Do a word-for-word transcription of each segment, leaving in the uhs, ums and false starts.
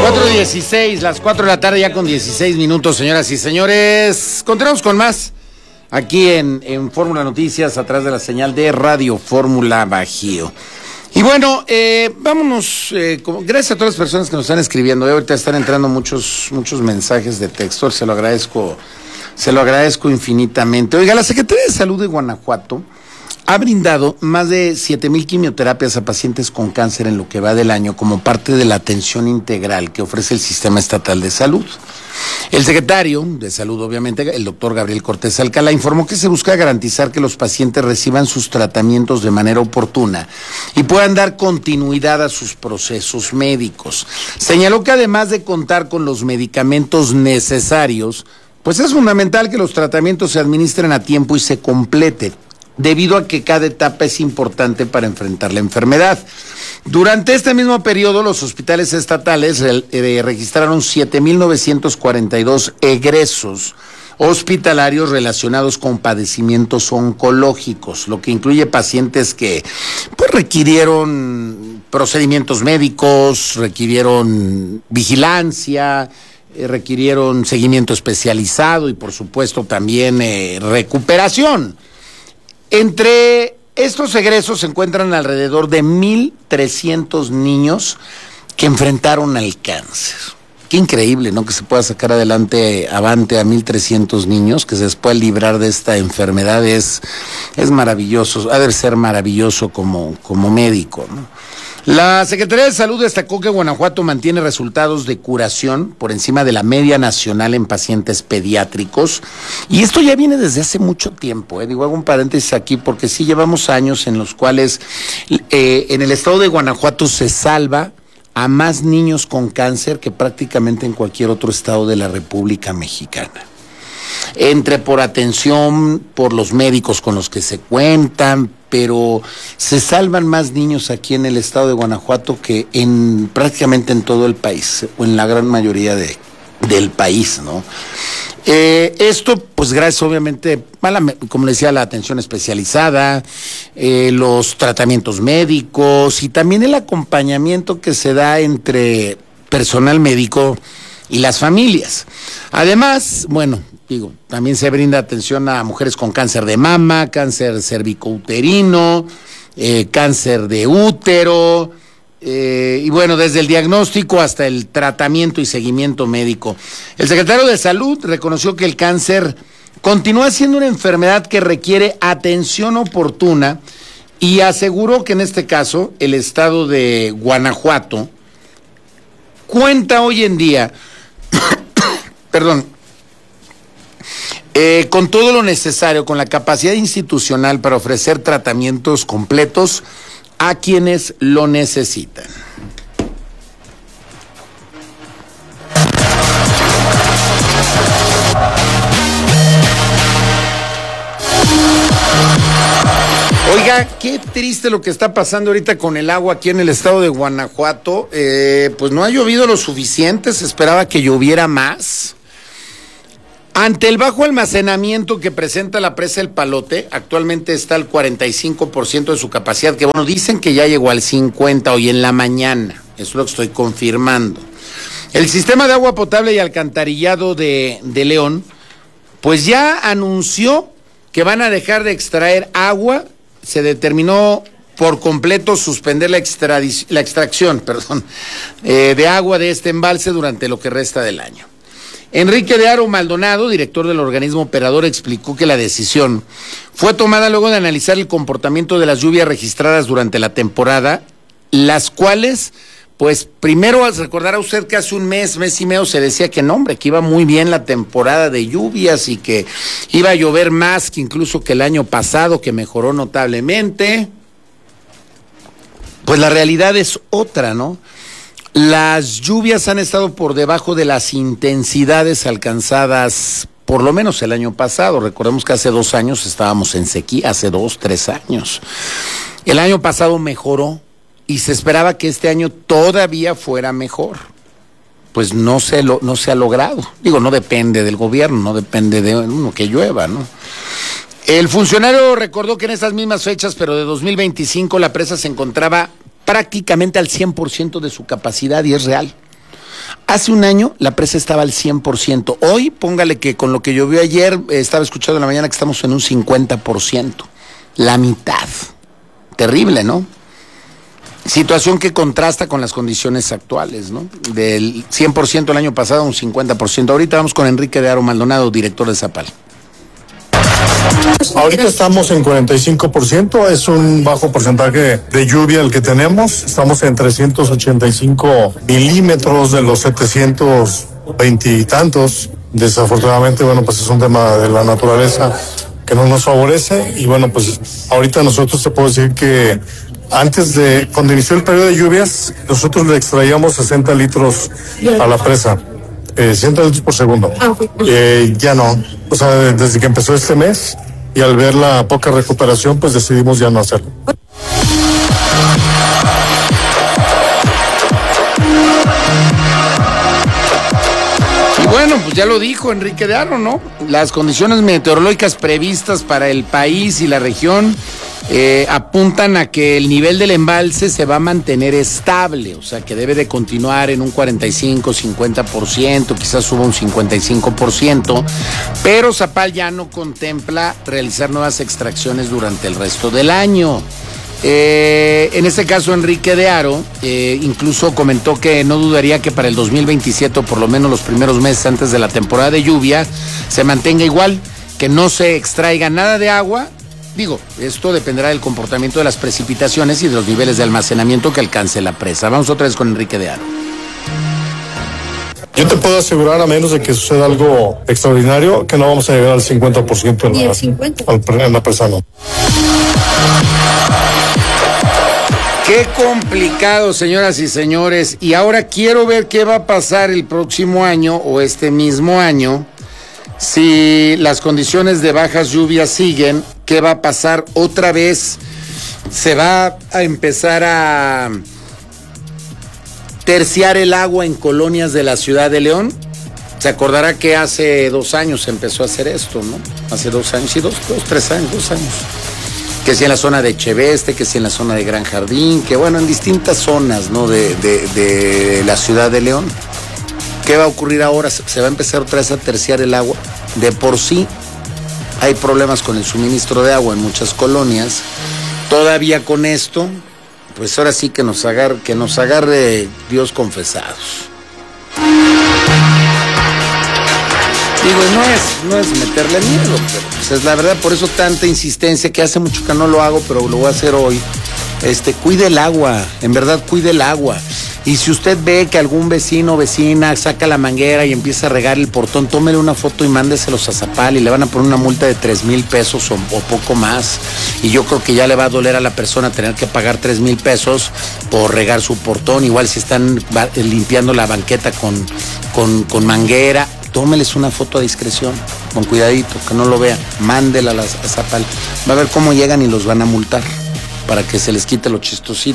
cuatro dieciséis, las cuatro de la tarde ya con dieciséis minutos, señoras y señores. Continuamos con más aquí en, en Fórmula Noticias, atrás de la señal de Radio Fórmula Bajío. Y bueno, eh, vámonos, eh, como, gracias a todas las personas que nos están escribiendo. Eh, ahorita están entrando muchos, muchos mensajes de texto, se lo agradezco, se lo agradezco infinitamente. Oiga, la Secretaría de Salud de Guanajuato ha brindado más de siete mil quimioterapias a pacientes con cáncer en lo que va del año como parte de la atención integral que ofrece el Sistema Estatal de Salud. El secretario de Salud, obviamente, el doctor Gabriel Cortés Alcalá, informó que se busca garantizar que los pacientes reciban sus tratamientos de manera oportuna y puedan dar continuidad a sus procesos médicos. Señaló que además de contar con los medicamentos necesarios, pues es fundamental que los tratamientos se administren a tiempo y se completen, debido a que cada etapa es importante para enfrentar la enfermedad. Durante este mismo periodo, los hospitales estatales eh, registraron siete mil novecientos cuarenta y dos egresos hospitalarios relacionados con padecimientos oncológicos, lo que incluye pacientes que pues, requirieron procedimientos médicos, requirieron vigilancia, eh, requirieron seguimiento especializado y, por supuesto, también eh, recuperación. Entre estos egresos se encuentran alrededor de mil trescientos niños que enfrentaron al cáncer. Qué increíble, ¿no? Que se pueda sacar adelante, avante a mil trescientos niños, que se les pueda librar de esta enfermedad, es, es maravilloso, ha de ser maravilloso como, como médico, ¿no? La Secretaría de Salud destacó que Guanajuato mantiene resultados de curación por encima de la media nacional en pacientes pediátricos, y esto ya viene desde hace mucho tiempo, ¿eh? Digo, hago un paréntesis aquí porque sí llevamos años en los cuales eh, en el estado de Guanajuato se salva a más niños con cáncer que prácticamente en cualquier otro estado de la República Mexicana. Entre por atención, por los médicos con los que se cuentan, pero se salvan más niños aquí en el estado de Guanajuato que en prácticamente en todo el país, o en la gran mayoría de, del país, ¿no? Eh, esto, pues gracias obviamente, a la, como le decía, a la atención especializada, eh, los tratamientos médicos y también el acompañamiento que se da entre personal médico y las familias. Además, bueno, digo, también se brinda atención a mujeres con cáncer de mama, cáncer cervicouterino, eh, cáncer de útero, eh, y bueno, desde el diagnóstico hasta el tratamiento y seguimiento médico. El secretario de Salud reconoció que el cáncer continúa siendo una enfermedad que requiere atención oportuna y aseguró que en este caso el estado de Guanajuato cuenta hoy en día, perdón, Eh, con todo lo necesario, con la capacidad institucional para ofrecer tratamientos completos a quienes lo necesitan. Oiga, qué triste lo que está pasando ahorita con el agua aquí en el estado de Guanajuato. Eh, pues no ha llovido lo suficiente, se esperaba que lloviera más. Ante el bajo almacenamiento que presenta la presa El Palote, actualmente está al cuarenta y cinco por ciento de su capacidad, que bueno, dicen que ya llegó al cincuenta por ciento hoy en la mañana, eso es lo que estoy confirmando. El sistema de agua potable y alcantarillado de, de León, pues ya anunció que van a dejar de extraer agua, se determinó por completo suspender la, extradic- la extracción perdón, eh, de agua de este embalse durante lo que resta del año. Enrique de Aro Maldonado, director del organismo operador, explicó que la decisión fue tomada luego de analizar el comportamiento de las lluvias registradas durante la temporada, las cuales, pues primero recordará usted que hace un mes, mes y medio se decía que no, hombre, que iba muy bien la temporada de lluvias y que iba a llover más que incluso que el año pasado, que mejoró notablemente. Pues la realidad es otra, ¿no? Las lluvias han estado por debajo de las intensidades alcanzadas por lo menos el año pasado. Recordemos que hace dos años estábamos en sequía, hace dos, tres años. El año pasado mejoró y se esperaba que este año todavía fuera mejor. Pues no se, lo, no se ha logrado. Digo, no depende del gobierno, no depende de uno que llueva, ¿no? El funcionario recordó que en estas mismas fechas, pero de dos mil veinticinco, la presa se encontraba prácticamente al cien por ciento de su capacidad, y es real. Hace un año la presa estaba al cien por ciento. Hoy, póngale que con lo que llovió ayer, eh, estaba escuchando en la mañana que estamos en un cincuenta por ciento. La mitad. Terrible, ¿no? Situación que contrasta con las condiciones actuales, ¿no? Del cien por ciento el año pasado a un cincuenta por ciento. Ahorita vamos con Enrique de Aro Maldonado, director de Zapal. Ahorita estamos en cuarenta y cinco por ciento, es un bajo porcentaje de lluvia el que tenemos. Estamos en trescientos ochenta y cinco milímetros de los setecientos veinte y tantos. Desafortunadamente, bueno, pues es un tema de la naturaleza que no nos favorece. Y bueno, pues ahorita nosotros te puedo decir que antes de, cuando inició el periodo de lluvias, nosotros le extraíamos sesenta litros a la presa. Eh, cien litros por segundo. Eh, ya no. O sea, desde que empezó este mes y al ver la poca recuperación, pues decidimos ya no hacerlo. Y bueno, pues ya lo dijo Enrique de Aro, ¿no? Las condiciones meteorológicas previstas para el país y la región Eh, apuntan a que el nivel del embalse se va a mantener estable, o sea que debe de continuar en un cuarenta y cinco, cincuenta por ciento, quizás suba un cincuenta y cinco por ciento, pero Zapal ya no contempla realizar nuevas extracciones durante el resto del año. Eh, en este caso Enrique de Aro eh, incluso comentó que no dudaría que para el dos mil veintisiete, o por lo menos los primeros meses antes de la temporada de lluvia, se mantenga igual, que no se extraiga nada de agua. Digo, esto dependerá del comportamiento de las precipitaciones y de los niveles de almacenamiento que alcance la presa. Vamos otra vez con Enrique de Aro. Yo te puedo asegurar, a menos de que suceda algo extraordinario, que no vamos a llegar al cincuenta por ciento en la, al, en la presa, no. Qué complicado, señoras y señores. Y ahora quiero ver qué va a pasar el próximo año o este mismo año. Si las condiciones de bajas lluvias siguen, ¿qué va a pasar otra vez? ¿Se va a empezar a terciar el agua en colonias de la ciudad de León? Se acordará que hace dos años se empezó a hacer esto, ¿no? Hace dos años, sí, dos, dos, tres años, dos años. Que si en la zona de Cheveste, que si en la zona de Gran Jardín, que bueno, en distintas zonas, ¿no? De, de, de la ciudad de León. ¿Qué va a ocurrir ahora? Se va a empezar otra vez a terciar el agua. De por sí hay problemas con el suministro de agua en muchas colonias. Todavía con esto, pues ahora sí que nos agarre, que nos agarre Dios confesados. Digo, no es, no es meterle miedo, pero pues es la verdad, por eso tanta insistencia, que hace mucho que no lo hago, pero lo voy a hacer hoy. Este, cuide el agua, en verdad cuide el agua. Y si usted ve que algún vecino o vecina saca la manguera y empieza a regar el portón, tómele una foto y mándeselos a Zapal y le van a poner una multa de tres mil pesos o, o poco más. Y yo creo que ya le va a doler a la persona tener que pagar tres mil pesos por regar su portón. Igual si están limpiando la banqueta con, con, con manguera, tómeles una foto a discreción, con cuidadito, que no lo vean. Mándela a, la, a Zapal. Va a ver cómo llegan y los van a multar para que se les quite lo chistosito.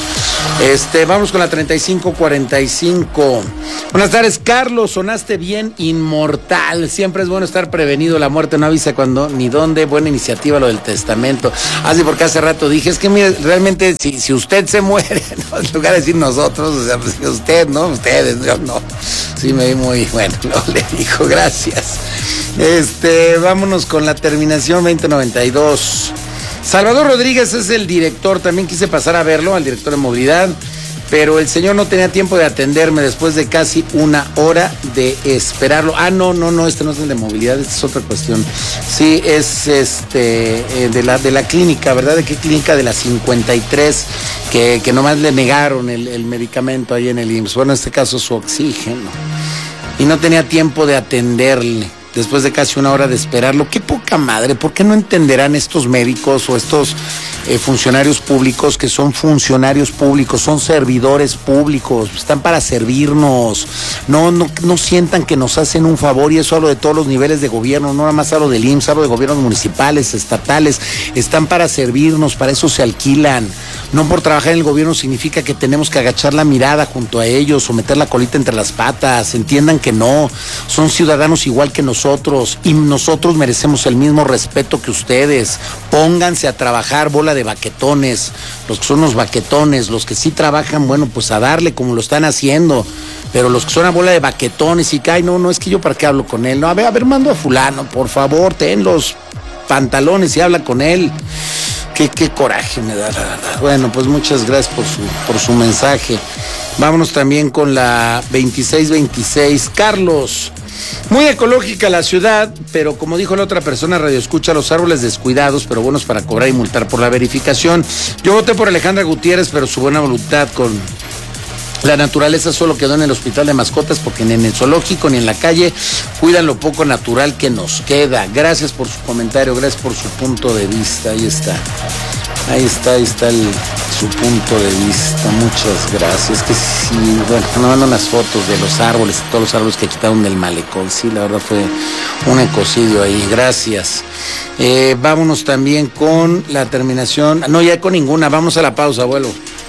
Este, vamos con la treinta y cinco cuarenta y cinco. Buenas tardes, Carlos, sonaste bien, inmortal. Siempre es bueno estar prevenido, la muerte no avisa cuándo ni dónde. Buena iniciativa lo del testamento. Así ah, porque hace rato dije, es que mire, realmente si, si usted se muere, ¿no? En lugar de decir nosotros, o sea, pues usted, ¿no? Ustedes, yo no. Sí me vi muy bueno, no, le dijo, gracias. Este, vámonos con la terminación veinte noventa y dos. Salvador Rodríguez es el director, también quise pasar a verlo, al director de movilidad, pero el señor no tenía tiempo de atenderme después de casi una hora de esperarlo. Ah, no, no, no, este no es el de movilidad, esta es otra cuestión. Sí, es este eh, de la de la clínica, ¿verdad? ¿De qué clínica? De la cincuenta y tres, que, que nomás le negaron el, el medicamento ahí en el I M S S. Bueno, en este caso su oxígeno. Y no tenía tiempo de atenderle. Después de casi una hora de esperarlo. Qué poca madre, ¿por qué no entenderán estos médicos o estos eh, funcionarios públicos que son funcionarios públicos, son servidores públicos, están para servirnos? No, no, no sientan que nos hacen un favor, y eso hablo de todos los niveles de gobierno, no nada más hablo del I M S S, hablo de gobiernos municipales, estatales, están para servirnos, para eso se alquilan. No por trabajar en el gobierno significa que tenemos que agachar la mirada junto a ellos o meter la colita entre las patas. Entiendan que no, son ciudadanos igual que nosotros y nosotros merecemos el mismo respeto que ustedes. Pónganse a trabajar, bola de baquetones, los que son los baquetones, los que sí trabajan, bueno, pues a darle como lo están haciendo. Pero los que son a bola de baquetones y que, ay, no, no, es que yo para qué hablo con él. No, a ver, a ver, mando a fulano, por favor, ten los pantalones y habla con él. Qué, qué coraje me da, la verdad. Bueno, pues muchas gracias por su, por su mensaje. Vámonos también con la veintiséis veintiséis. Carlos, muy ecológica la ciudad, pero como dijo la otra persona, radio escucha, los árboles descuidados, pero buenos para cobrar y multar por la verificación. Yo voté por Alejandra Gutiérrez, pero su buena voluntad con la naturaleza solo quedó en el hospital de mascotas, porque ni en el zoológico ni en la calle cuidan lo poco natural que nos queda. Gracias por su comentario, gracias por su punto de vista. Ahí está, ahí está, ahí está el, su punto de vista. Muchas gracias. Que sí, bueno, nos mandan unas fotos de los árboles, todos los árboles que quitaron del malecón. Sí, la verdad fue un ecocidio ahí. Gracias. Eh, vámonos también con la terminación. No, ya con ninguna. Vamos a la pausa, abuelo.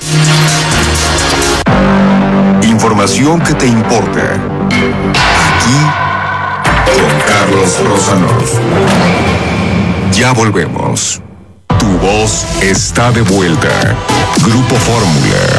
Información que te importa. Aquí con Carlos Lozano. Ya volvemos. Tu voz está de vuelta. Grupo Fórmula.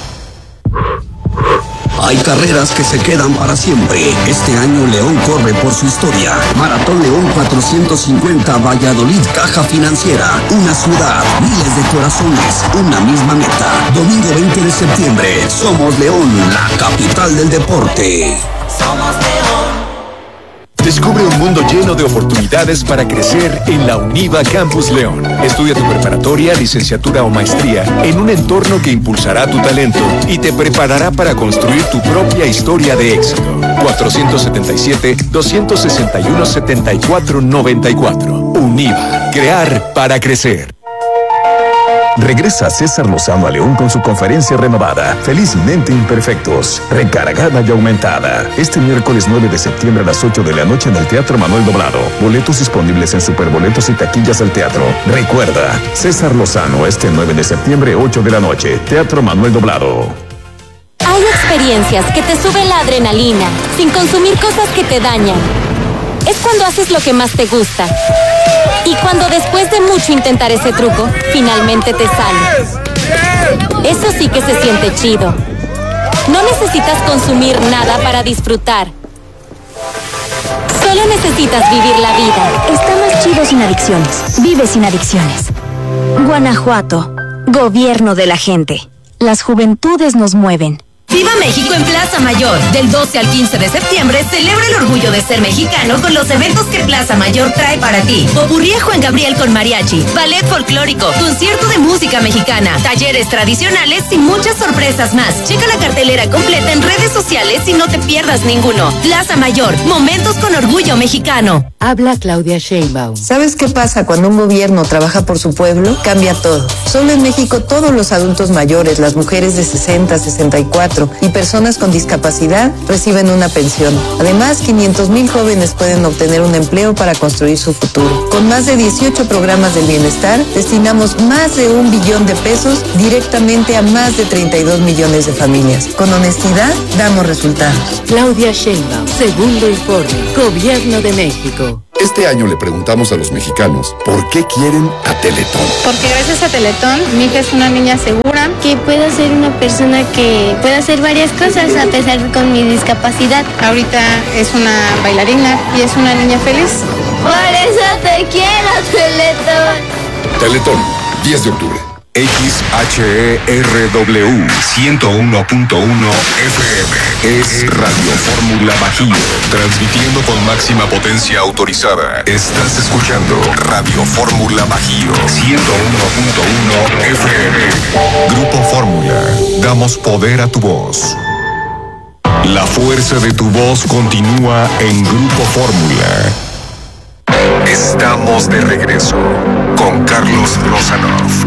Hay carreras que se quedan para siempre. Este año León corre por su historia. Maratón León cuatrocientos cincuenta Valladolid Caja Financiera. Una ciudad, miles de corazones, una misma meta. Domingo veinte de septiembre. Somos León, la capital del deporte. Somos León. Descubre un mundo lleno de oportunidades para crecer en la UNIVA Campus León. Estudia tu preparatoria, licenciatura o maestría en un entorno que impulsará tu talento y te preparará para construir tu propia historia de éxito. cuatrocientos setenta y siete, doscientos sesenta y uno, setenta y cuatro noventa y cuatro. UNIVA. Crear para crecer. Regresa César Lozano a León con su conferencia renovada, Felizmente Imperfectos, recargada y aumentada. Este miércoles nueve de septiembre a las ocho de la noche en el Teatro Manuel Doblado. Boletos disponibles en Superboletos y taquillas del teatro. Recuerda, César Lozano este nueve de septiembre, ocho de la noche, Teatro Manuel Doblado. Hay experiencias que te suben la adrenalina, sin consumir cosas que te dañan. Es cuando haces lo que más te gusta. Y cuando después de mucho intentar ese truco, finalmente te sale. Eso sí que se siente chido. No necesitas consumir nada para disfrutar. Solo necesitas vivir la vida. Está más chido sin adicciones. Vive sin adicciones. Guanajuato. Gobierno de la gente. Las juventudes nos mueven. Viva México en Plaza Mayor. Del doce al quince de septiembre, celebra el orgullo de ser mexicano con los eventos que Plaza Mayor trae para ti. Popurrí Juan Gabriel con mariachi, ballet folclórico, concierto de música mexicana, talleres tradicionales y muchas sorpresas más. Checa la cartelera completa en redes sociales y no te pierdas ninguno. Plaza Mayor, momentos con orgullo mexicano. Habla Claudia Sheinbaum. ¿Sabes qué pasa cuando un gobierno trabaja por su pueblo? Cambia todo. Solo en México todos los adultos mayores, las mujeres de sesenta, sesenta y cuatro y personas con discapacidad reciben una pensión. Además, quinientos mil jóvenes pueden obtener un empleo para construir su futuro. Con más de dieciocho programas del bienestar, destinamos más de un billón de pesos directamente a más de treinta y dos millones de familias. Con honestidad, damos resultados. Claudia Sheinbaum, segundo informe, Gobierno de México. Este año le preguntamos a los mexicanos por qué quieren a Teletón. Porque gracias a Teletón, mi hija es una niña segura. Que pueda ser una persona que pueda hacer varias cosas a pesar de con mi discapacidad. Ahorita es una bailarina y es una niña feliz. Por eso te quiero, Teletón. Teletón, diez de octubre. X H E R W ciento uno punto uno F M es Radio Fórmula Bajío, transmitiendo con máxima potencia autorizada. Estás escuchando Radio Fórmula Bajío ciento uno punto uno F M. Grupo Fórmula, damos poder a tu voz. La fuerza de tu voz continúa en Grupo Fórmula. Estamos de regreso con Carlos Lozano.